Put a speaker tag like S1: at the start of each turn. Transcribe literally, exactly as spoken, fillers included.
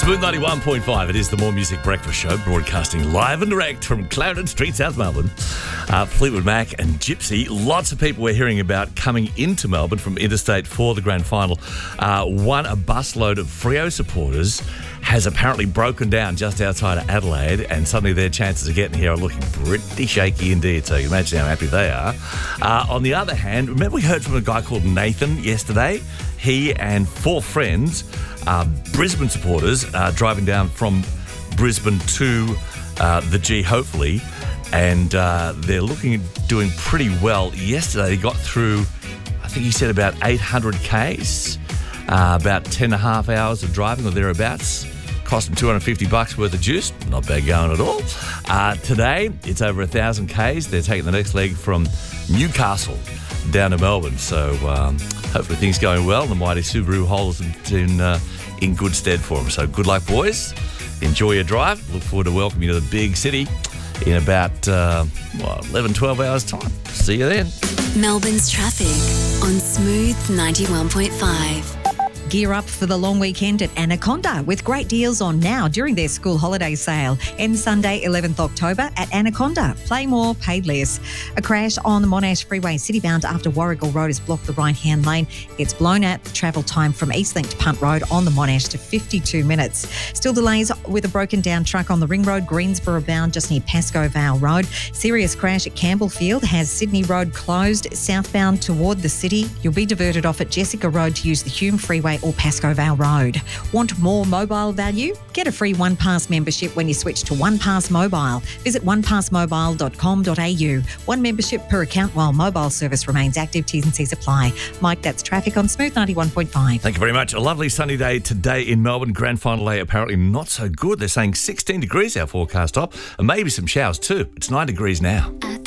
S1: Smooth ninety-one point five. It is the More Music Breakfast Show, broadcasting live and direct from Clarendon Street, South Melbourne. Uh, Fleetwood Mac and Gypsy. Lots of people we're hearing about coming into Melbourne from interstate for the grand final. Uh, one, a busload of Freo supporters has apparently broken down just outside of Adelaide, and suddenly their chances of getting here are looking pretty shaky indeed, so you can imagine how happy they are. Uh, on the other hand, remember we heard from a guy called Nathan yesterday? He and four friends, uh, Brisbane supporters, uh, driving down from Brisbane to uh, the G, hopefully, and uh, they're looking at doing pretty well. Yesterday they got through, I think he said about eight hundred kays, uh, about ten and a half hours of driving or thereabouts. Cost them two hundred fifty bucks worth of juice. Not bad going at all. Uh, today, it's over one thousand kays. They're taking the next leg from Newcastle down to Melbourne. So um, hopefully things going well. The mighty Subaru holds it in, uh, in good stead for them. So good luck, boys. Enjoy your drive. Look forward to welcoming you to the big city in about uh, what, eleven, twelve hours' time. See you then.
S2: Melbourne's traffic on Smooth ninety-one point five.
S3: Gear up for the long weekend at Anaconda with great deals on now during their school holiday sale. Ends Sunday, eleventh October at Anaconda. Play more, pay less. A crash on the Monash Freeway citybound after Warrigal Road has blocked the right-hand lane. It's blown out the travel time from Eastlink to Punt Road on the Monash to fifty-two minutes. Still delays with a broken down truck on the Ring Road, Greensboro bound just near Pascoe Vale Road. Serious crash at Campbellfield has Sydney Road closed southbound toward the city. You'll be diverted off at Jessica Road to use the Hume Freeway or Pascoe Vale Road. Want more mobile value? Get a free OnePass membership when you switch to OnePass Mobile. Visit one pass mobile dot com dot a u. One membership per account while mobile service remains active. T's and C's apply. Mike, that's traffic on Smooth ninety-one point five.
S1: Thank you very much. A lovely sunny day today in Melbourne. Grand final day apparently not so good. They're saying sixteen degrees our forecast top, and maybe some showers too. It's nine degrees now.